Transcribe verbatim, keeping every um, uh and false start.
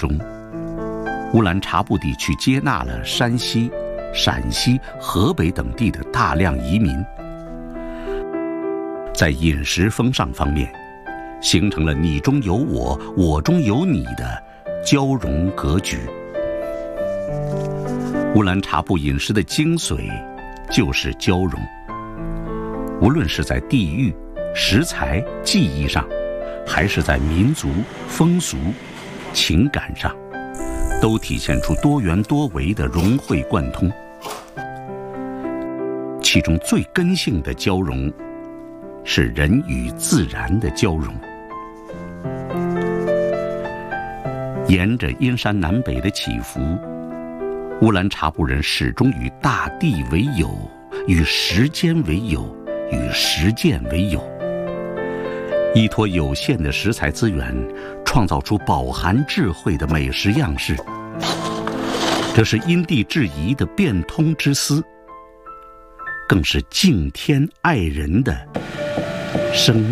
中，乌兰察布地区接纳了山西、陕西、河北等地的大量移民，在饮食风尚方面，形成了你中有我，我中有你的交融格局。乌兰察布饮食的精髓就是交融，无论是在地域、食材、技艺上，还是在民族、风俗、情感上，都体现出多元多维的融会贯通。其中最根性的交融，是人与自然的交融。沿着阴山南北的起伏，乌兰察布人始终与大地为友，与时间为友，与实践为友，依托有限的食材资源，创造出饱含智慧的美食样式。这是因地制宜的变通之思，更是敬天爱人的生